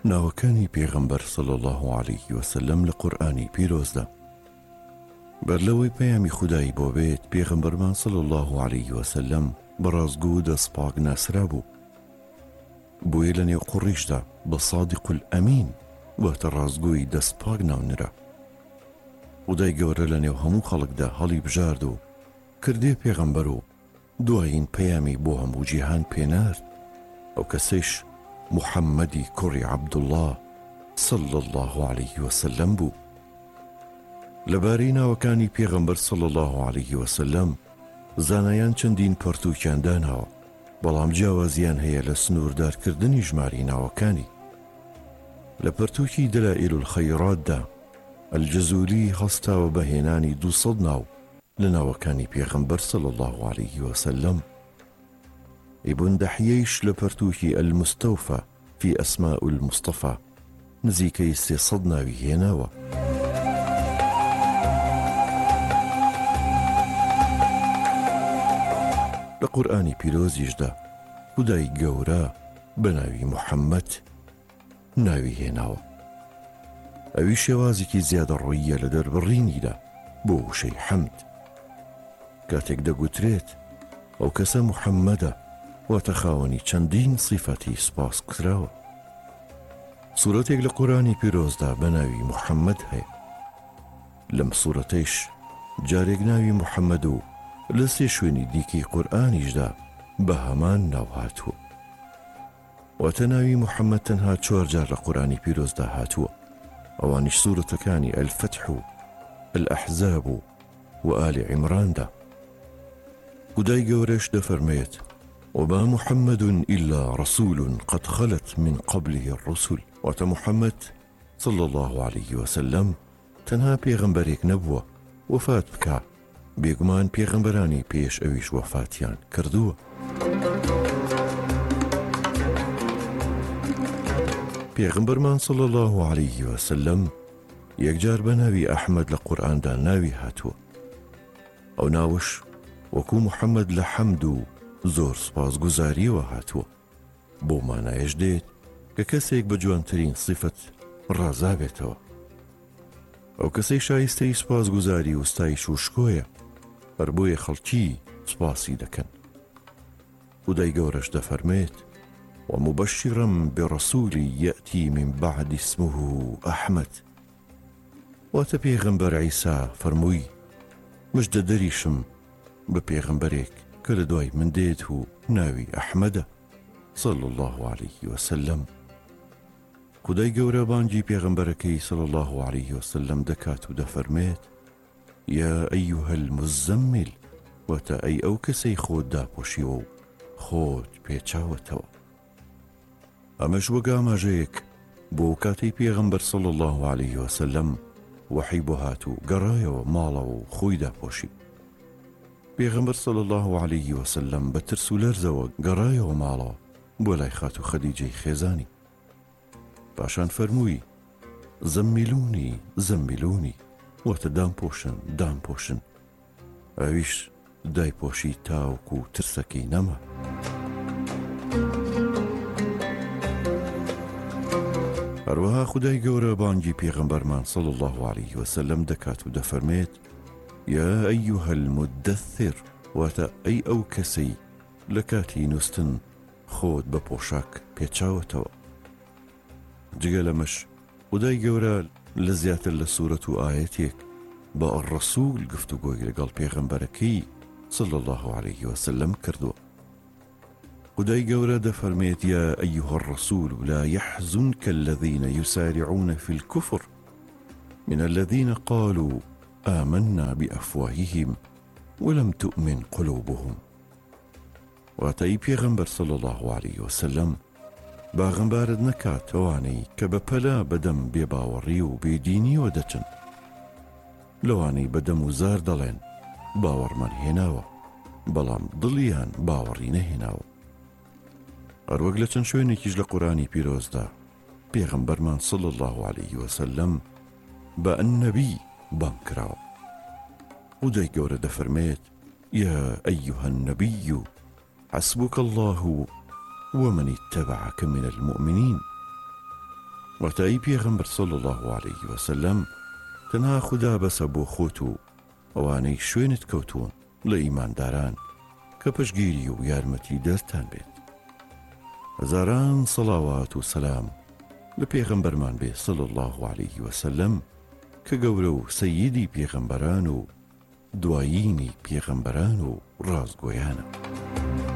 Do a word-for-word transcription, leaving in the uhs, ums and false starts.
ناوەکانی پێغەمبەر صلی الله عليه وسلم لە قورئانی پیرۆزدا. بەرلەوەی پەیامی خودایی بۆ بێت پێغەمبەرمان صلی الله عليه وسلم بەڕازگو و دەستپاک ناسرا بوو. بۆیە لە نێو قوڕیشدا بە صادق الئەمین واتە ڕازگۆی دەستپاک ناونرا. خودای گەورە لە نێو هەموو خەڵکدا هەڵی بژارد و کردێ پێغەمبەر و دوایین پەیامی بۆ هەموو جیهان پێنارد. ئەو کەسەیش محەممەدی کوڕی عەبدوڵڵاه صلی الله عليه وسلم بوو. لەبارەی ناوەکانی پێغەمبەر صلی الله عليه وسلم زانایان چەندین پەرتووکیان داناوە، بەڵام جیاوازیان هەیە لە سنووردارکردنی ژماری ناوەکانی. لە پەرتووکی دەلائیل الخەیراتدا ئەلجەزولی هەستاوە بەهێنانی دووسەد ناو لە ناوەکانی پێغەمبەر صلی الله عليه وسلم. ابن دحیەیش لە پەرتووکی المستەوفە في ئەسماء المصطفى نزیکەی سێسەد ناوی هێناوە. لە قورئانی پیرۆزیشدا خودای گەورە بە ناوی محەممەد ناوی هێناوە. ئەوی شێوازێکی زیادە ڕوویە لە دەربڕینیدا بۆ وشەی حەمد. کاتێک دەگوترێت ئەو کەسە محەممەدە واتە خاوەنی چەندین صیفەتی سپاس کراوە. سوورەتێک لە قورئانی پیرۆزدا بە ناوی محەممەد هەیە. لەم سوورەتەیش جارێک ناوی محەممەد و لە سێ شوێنی دیکەی قورئانیشدا بە هەمان ناو هاتووە. واتە ناوی محەممەد تەنها چوار جار لە قورئانی پیرۆزدا هاتووە. ئەوانیش سوورەتەکانی ئەلفەتح و الأحزاب و آل عیمراندا. خودای گەورەش دەفەرمێت وما محمد إلا رسول قد خلت من قبله الرسل. واتە محەممەد صلی الله عليه وسلم تەنها پێغەمبەرێک نەبووە وفات بکە، بێگومان پێغەمبەرانی پێش ئەویش وەفاتیان کردووە. پێغەمبەرمان صلی الله عليه وسلم یەکجار بە ناوی ئەحمەد لە قورئاندا ناوی هاتووە. ئەو ناوش وەکو محەممەد لە حەمد و زۆر سپاسگوزاریەوە هاتووە. بۆ مانایش دێت کە کەسێک بە جوانترین صیفەت ڕازابێتەوە. ئەو کەسەی شایستەی سپاسگوزاری و ستایش و شکۆیە، هەر بۆیە خەڵکی سپاسی دەکەن. خودای گەورەش دەفەرمێت ومبشرا برسول يأتي من بعد اسمه أحمد. واتە پێغەمبەر عیسا فەرمووی مژدە دەریشم بە پێغەمبەرێک کە لە دوای من دێت و ناوی ئەحمەدە صلی الله عليه وسلم. خودای گەورە بانگی پێغەمبەرەکەی صلی الله عليه وسلم دەکات و دەفەرمێت یا ئەیها المزەمل، واتە ئەی ئەو کەسەی خۆت داپۆشیوە و خۆت پێچاوەتەوە. ئەمەش وەک ئاماژەیەک بۆ کاتەی پێغەمبەر صلی الله عليه وسلم وحی بۆ هات و گەڕایەوە ماڵەوە و خۆی داپۆشی. پێغەمبەر صلی الله عليه وسلم بە ترس و لەرزەوە گەڕایەوە ماڵەوە بۆ لای خات و خەدیجەی خێزانی. پاشان فەرمووی زەممیلونی زەممیلونی، واتە دامپۆشن دامپۆشن. ئەویش دایپۆشی تاوکو و ترسەکەی نەما. هەروەها خودای گەورە بانگی پێغەمبەرمان صلی الله عليه وسلم دەکات و دەفەرمێت یا ئەیها المدەثر، واتە ئەی ئەو کەسەی لە کاتی نووستن خۆت بە پۆشاک پێچاوەتەوە. جگە لەمەش خودای گەورە لە زیاتر لە سوورەت و ئاەتێک بە الرەسوول گفتوگۆی لەگەڵ پێغەمبەرەکەی صلی الله عليه وسلم کردووە. خودای گەورە دەفەرمێت یا ئەیها الرەسوول لا يحزنك الذين يسارعون في الكفر من الذين قالوا آمنا بأفواههم ولم تؤمن قلوبهم. واتەی پێغەمبەر صلی الله عليه وسلم باغەمبارت نەکات ئەوانەی کە بە پەلا بەدەم بێباوەڕی و بێدینیەوە دەچن، لەوانەی بەدەم و زار دەڵێن باوەڕمان هێناوە بەڵام دڵیان باوەڕی نەهێناوە. هەروەک لە چەند شوێنێکیش لە قورئانی پیرۆزدا پێغەمبەرمان صلی الله عليه وسلم بە ئەننەبی بانگ کراوە. خودای گەورە دەفەرمێت یا ئەیها النەبی حسبك الله ومن اتبعك من المؤمنين. وەتایی پێغەمبەر صلی الله عليه وسلم تەنها خوددا بەسە بۆ خۆت و ئەوانەی شوێنت کەوتوون لە ئیمانداران کە پشگیری و یارمەتی دەستان بێت. هەزاران سەڵاوات و سەلام لە پێغەمبەرمان بێ صلی الله عليه وسلم کە گەورە و سەییدی پێغەمبەران و دوایینی پێغەمبەران و ڕازگۆیانە.